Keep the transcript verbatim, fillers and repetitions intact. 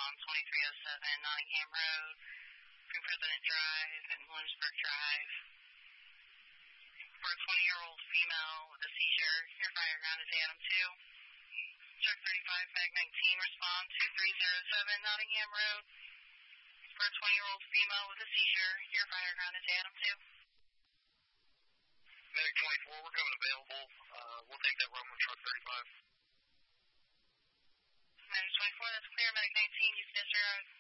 respond twenty-three oh seven Nottingham Road, Free President Drive, and Williamsburg Drive. For a twenty-year-old female with a seizure, your fire ground is Adam two. Sir thirty-five, Mag nineteen, respond two three oh seven Nottingham Road. For a twenty-year-old female with a seizure, your fire ground is Adam two. Medic twenty-four, we're coming available. Uh, we'll take that run with truck thirty-five. Medic twenty-four, that's clear. Medic nineteen, you can disregard.